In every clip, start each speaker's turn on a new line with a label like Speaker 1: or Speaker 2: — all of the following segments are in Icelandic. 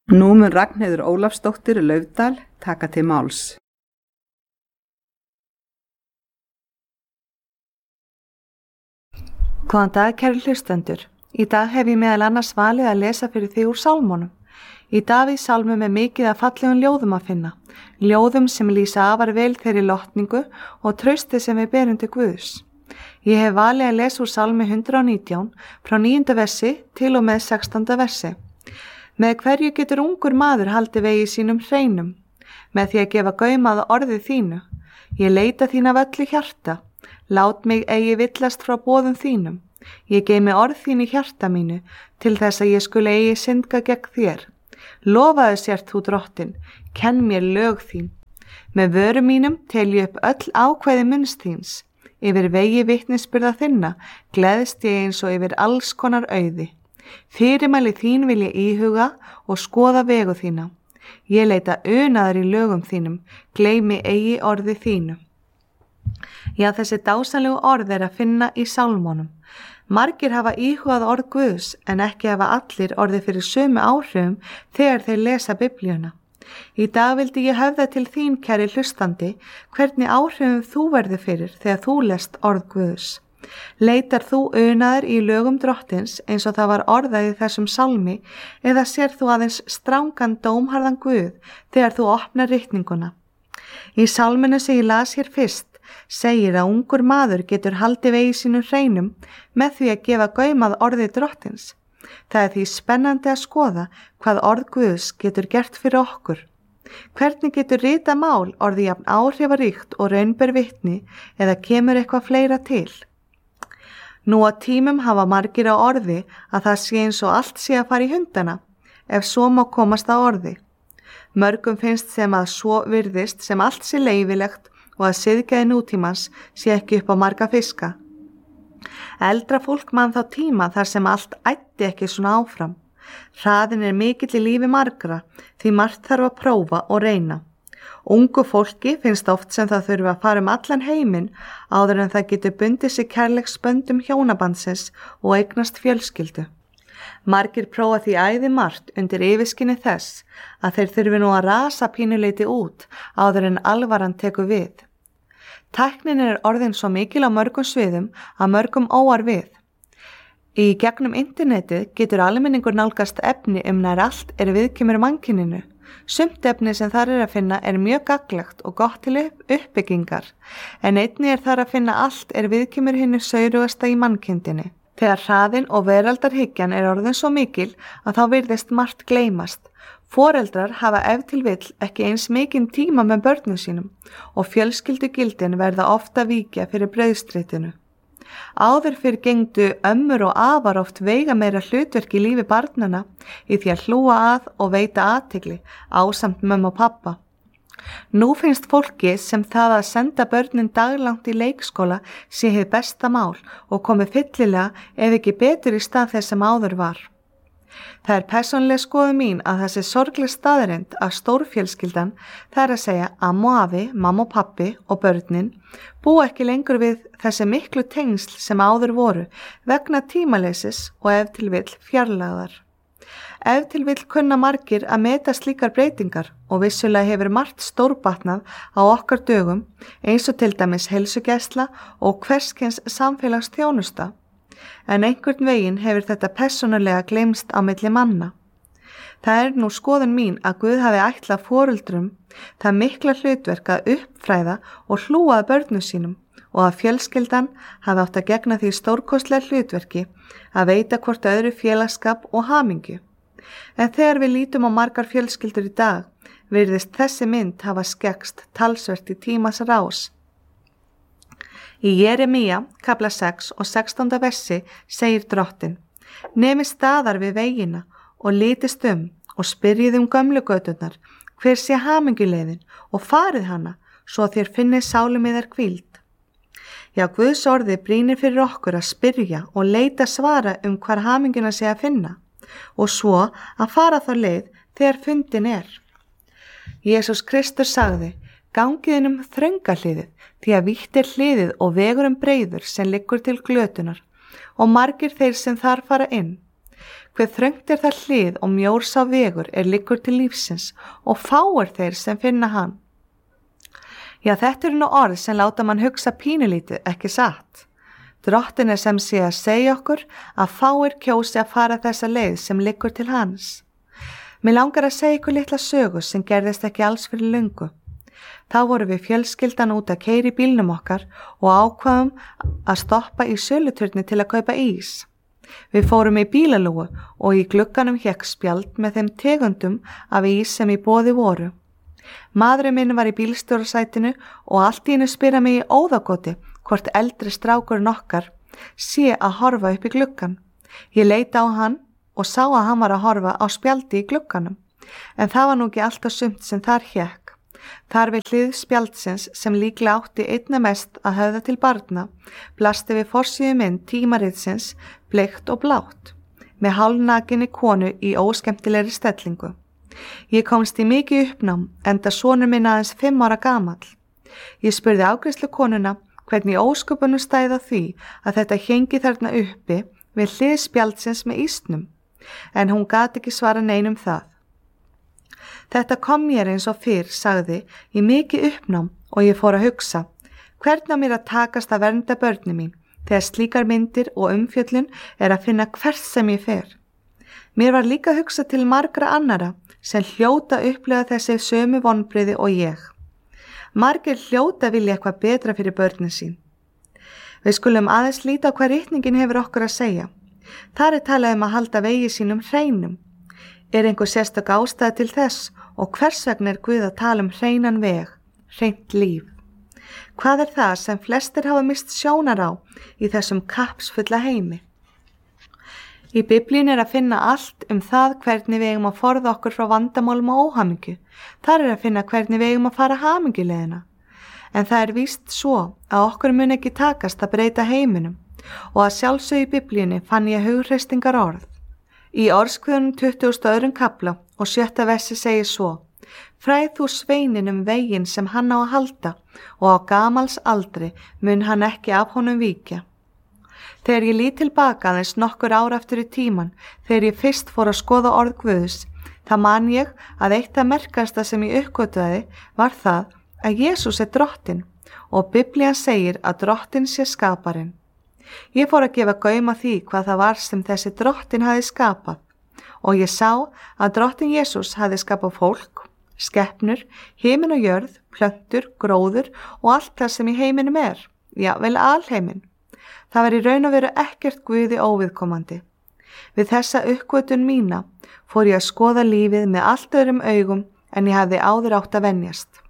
Speaker 1: Nú mun Ragnheiður Ólafsdóttir Laufdal taka til máls.
Speaker 2: Góðan dag, kæru hlustendur. Í dag hef ég meðal annars valið að lesa fyrir þig úr sálmónum. Í Davíðs sálmum mikið af fallegum ljóðum að finna. Ljóðum sem lýsa afar vel þeirri lotningu og trausti sem við berum til Guðs. Ég hef valið að lesa úr sálmi 119 frá 9. versi til og með 16. versi. Með hverju getur ungur maður haldið vegi sínum hreinum? Með því að gefa gaum að orðið þínu. Ég leita þín af öllu hjarta. Lát mig eigi villast frá boðum þínum. Ég geymi orð þín í hjarta mínu til þess að ég skuli eigi syndga gegn þér. Lofaðu sért þú drottin, kenn mér lög þín. Með vörum mínum tel ég upp öll ákvæði munns þíns. Yfir vegi vitnisburða þinna gleðst ég eins og yfir alls konar auði. Fyrirmæli þín vil ég íhuga og skoða vegu þína. Ég leita unaðar í lögum þínum, gleymi eigi orði þínu. Já, þessi dásanlegu orð að finna í sálmónum. Margir hafa íhugað orð Guðs en ekki hafa allir orðið fyrir sömu áhrifum þegar þeir lesa Biblíuna. Í dag vildi ég höfða til þín, kæri hlustandi, hvernig áhrifum þú verður fyrir þegar þú lest orð Guðs. Leitar þú unaðar í lögum drottins eins og það var orðað í þessum sálmi eða sér þú aðeins strangan dómharðan Guð þegar þú opnar ritninguna? Í sálminu sem ég las hér fyrst segir að ungur maður getur haldið vegi sínum hreinum með því að gefa gaum að orði drottins. Það er því spennandi að skoða hvað orð Guðs getur gert fyrir okkur. Hvernig getur rita mál orðið jafn áhrifaríkt og raunber vitni eða kemur eitthvað fleira til? Nú á tímum hafa margir á orði að það sé eins og allt sé að fara í hundana, ef svo má komast á orði. Mörgum finnst sem að svo virðist sem allt sé leyfilegt og að siðgæði nútímans sé ekki upp á marga fiska. Eldra fólk man þá tíma þar sem allt ætti ekki svona áfram. Hraðin er mikill í lífi margra því margt þarf að prófa og reyna. Ungu fólki finnst oft sem það þurfi að fara allan heiminn áður en það getur bundið sig kærleiksböndum hjónabandsins og eignast fjölskyldu. Margir prófa því æði margt undir yfirskinni þess að þeir þurfi nú að rasa pínuleiti út áður en alvaran tekur við. Tæknin er orðin svo mikil á mörgum sviðum að mörgum óar við. Í gegnum internetið getur almenningur nálgast efni nær allt er viðkemur mannkyninu. Sumt efni sem þar er að finna er mjög gagnlegt og gott til uppbyggingar, en einnig er þar að finna allt er viðkemur hinnu saurugasta í mannkindinni. Þegar hraðin og veraldarhyggjan er orðin svo mikil að þá virðist margt gleymast. Foreldrar hafa ef til vill ekki eins mikinn tíma með börnum sínum og fjölskyldugildin verða ofta víkja fyrir brauðstritinu. Áður fyrir gengdu ömmur og afar oft veiga meira hlutverk í lífi barnana í því að hlúa að og veita athygli ásamt mömmu og pappa. Nú finnst fólki sem það að senda börnin daglangt í leikskóla sé hið besta mál og komi fyllilega ef ekki betur í stað þess sem áður var. Það er persónuleg skoðun mín að þessi sorgleg staðreynd að stórfjölskyldan, það er að segja amma og afi, mamma og pappi og börnin, búa ekki lengur við þessi miklu tengsl sem áður voru vegna tímaleysis og ef til vill fjarlægðar. Ef til vill kunna margir að meta slíkar breytingar og vissulega hefur margt stórbatnað á okkar dögum eins og til dæmis heilsugæsla og hverskens samfélagsþjónusta. En einhvern veginn hefur þetta persónulega gleymst á milli manna. Það er nú skoðun mín að Guð hafi ætlað foreldrum það mikla hlutverk að uppfræða og hlúa að börnum sínum og að fjölskyldan hafi átt að gegna því stórkostlega hlutverki að veita hvort öðru félagsskap og hamingju. En þegar við lítum á margar fjölskyldur í dag, virðist þessi mynd hafa skekkst talsvert í tímas rás. Í Jeremía, kafla 6 og 16. versi segir drottin: Nemi staðar við vegina og litist og spyrjið gömlu göturnar, hver sé hamingjuleiðin og farið hana, svo þér finnið sálum yðar hvíld. Já, Guðs orði brýnir fyrir okkur að spyrja og leita svara hvar hamingjuna sé að finna og svo að fara þá leið þegar fundin er. Jesús Kristur sagði: Gangiðinum þrönga hliðið, því að vítt er hliðið og vegurinn breiður sem liggur til glötunar og margir þeir sem þar fara inn. Hve þröngt það hlið og mjór sá vegur liggur til lífsins og fáir þeir sem finna hann. Já, þetta eru nú orð sem láta mann hugsa pínulítið, ekki satt. Drottinn sem sé að segja okkur að fáir kjósi að fara þessa leið sem liggur til hans. Mér langar að segja ykkur litla sögu sem gerðist ekki alls fyrir löngu. Þá vorum við fjölskyldan út að keyra í bílnum okkar og ákvaðum að stoppa í söluturni til að kaupa ís. Við fórum í bílalúgu og í glugganum hékk spjald með þeim tegundum af ís sem í boði voru. Maðurinn minn var í bílstjórasætinu og allt í einu spyrja mig í óðagoti hvort eldri strákurinn okkar sé að horfa upp í gluggan. Ég leit á hann og sá að hann var að horfa á spjaldi í glugganum, en það var nú ekki alltaf sumt sem þar hékk. Þar við hlið spjaldsins sem líklega átti einna mest að höfða til barna, blasti við forsíðu mynd tímaritsins bleikt og blátt, með hálfnakinni konu í óskemmtilegri stellingu. Ég komst í mikið uppnám enda sonur minn aðeins 5 ára gamall. Ég spurði afgreiðslukonuna hvernig ósköpunum stæði á því að þetta héngi þarna uppi við hlið spjaldsins með ísnum, en hún gat ekki svara neinum það. Þetta kom mér eins og fyrr, sagði, í mikið uppnám og ég fór að hugsa, hvernig á mér að takast að vernda börni mín þegar slíkar myndir og umfjöllun að finna hvert sem ég fer. Mér var líka að hugsa til margra annara sem hljóta upplega þessi sömu vonbrigði og ég. Margir hljóta vilja eitthvað betra fyrir börnin sín. Við skulum aðeins líta á hvað ritningin hefur okkur að segja. Þar talað að halda vegi sínum hreinum. Einhver sérstök ástæða til þess og hvers vegna Guð að tala hreinan veg, hreint líf? Hvað það sem flestir hafa mist sjónar á í þessum kappsfulla heimi? Í Biblíunni að finna allt það hvernig við eigum að forða okkur frá vandamálum og óhamingju. Þar að finna hvernig við eigum að fara hamingjuleiðina. En það víst svo að okkur mun ekki takast að breyta heiminum og að sjálfsögðu í Biblíunni fann ég hugreistingar orð. Í Orðskviðunum 22. kafla og 7. versi segir svo: Fræð þú sveininn veginn sem hann á að halda og á gamals aldri mun hann ekki af honum víkja. Þegar ég lít tilbaka aðeins nokkur ár aftur í tíman, þegar ég fyrst fór að skoða orð Guðs, þá man ég að eitt af merkasta sem ég uppgötvaði var það að Jesús Drottinn og Biblían segir að Drottinn sé skaparinn. Ég fór að gefa gaum að því hvað það var sem þessi Drottinn hafði skapað og ég sá að Drottinn Jesús hafði skapað fólk, skepnur, himinn og jörð, plöntur, gróður og allt það sem í heiminum vel alheiminn. Það var í raun og veru ekkert Guði óviðkomandi. Við þessa uppgötvun mína fór ég að skoða lífið með allt öðrum augum en ég hafði áður átt að venjast.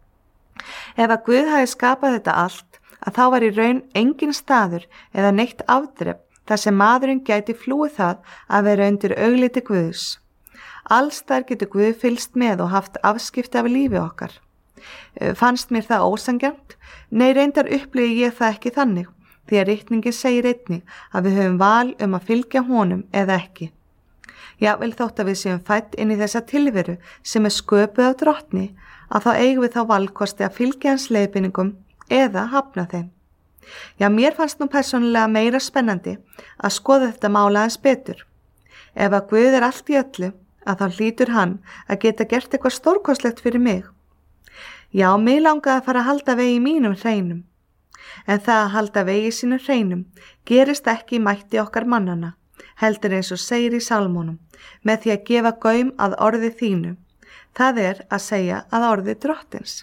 Speaker 2: Ef að Guð hafði skapað þetta allt, að þá var í raun engin staður eða neitt afdrep þar sem maðurinn gæti flúið það að vera undir augliti Guðs. Alls þar getur Guð fylgst með og haft afskipti af lífi okkar. Fannst mér það ósanngjarnt? Nei, reyndar upplifði ég það ekki þannig, því að ritningin segir einnig að við höfum val að fylgja honum eða ekki. Jafnvel þótt að við séum fædd inn í þessa tilveru sem sköpuð af Drottni, að þá eigum við þá valkosti að fylgja hans leiðbeiningum eða hafna þeim. Já, mér fannst nú persónulega meira spennandi að skoða þetta mála aðeins betur. Ef að Guð allt í öllu, að þá hlýtur hann að geta gert eitthvað stórkostlegt fyrir mig. Já, mig langaði að fara að halda vegi mínum hreinum. En það að halda vegi sínum hreinum gerist ekki í mætti okkar mannana, heldur eins og segir í Sálmunum, með því að gefa gaum að orði þínu. Það að segja að orði Drottins.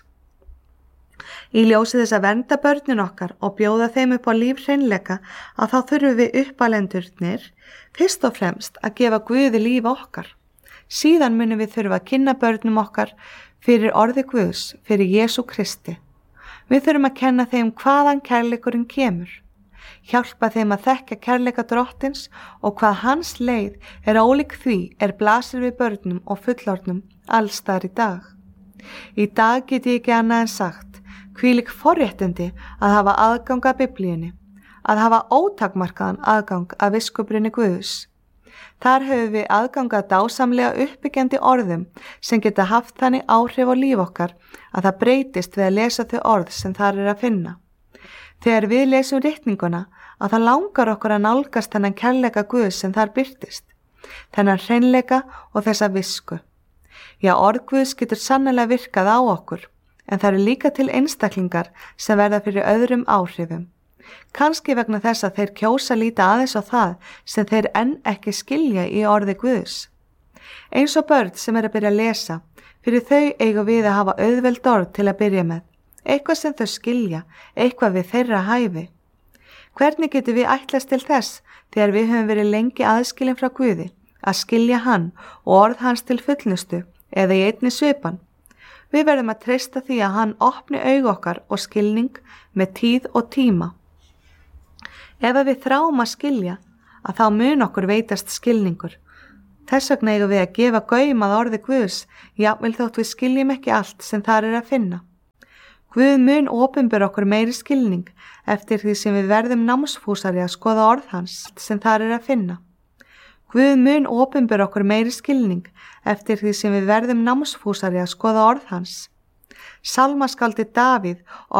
Speaker 2: Í ljósi þess að vernda börnin okkar og bjóða þeim upp á lífhreinleika að þá þurfum við uppalendurnir fyrst og fremst að gefa Guði líf okkar. Síðan munum við þurfa að kynna börnum okkar fyrir orði Guðs, fyrir Jesú Kristi. Við þurfum að kenna þeim hvaðan kærleikurinn kemur, hjálpa þeim að þekka kærleika Drottins og hvað hans leið ólík því blasir við börnum og fullorðnum alls staðar í dag. Í dag get ég ekki annað en sagt, hvílík forréttindi að hafa aðgang að Biblíunni, að hafa ótakmarkaðan aðgang að viskubrinni Guðs. Þar höfum við aðgang að dásamlega uppbyggjandi orðum sem geta haft þannig áhrif á líf okkar að það breytist við að lesa þau orð sem þar að finna. Þegar við lesum ritninguna að það langar okkur að nálgast þennan kærleika Guðs sem þar birtist. þennan hreinleika og þessa visku. Já, orð Guðs getur sannarlega virkað á okkur, en það eru líka til einstaklingar sem verða fyrir öðrum áhrifum. Kannski vegna þess að þeir kjósa líta aðeins á það sem þeir enn ekki skilja í orði Guðs. Eins og börn sem að byrja að lesa, fyrir þau eigum við að hafa auðveld orð til að byrja með, eitthvað sem þau skilja, eitthvað við þeirra hæfi. Hvernig getum við ætlast til þess þegar við höfum verið lengi aðskilin frá Guði, að skilja hann og orð hans til fullnustu eða í einni svipan? Við verðum að treysta því að hann opni augu okkar og skilning með tíð og tíma. Ef við þráum að skilja, að þá mun okkur veitast skilningur. Þess vegna eigum við að gefa gaum að orði Guðs, jafnvel þótt við skiljum ekki allt sem þar er að finna. Guð mun opinbera okkur meiri skilning eftir því sem við verðum námsfúsari að skoða orð hans sem þar er að finna. Guð mun opinbera okkur meiri skilning eftir því sem við verðum námsfúsari að skoða orð hans. Salmaskáldi Davíð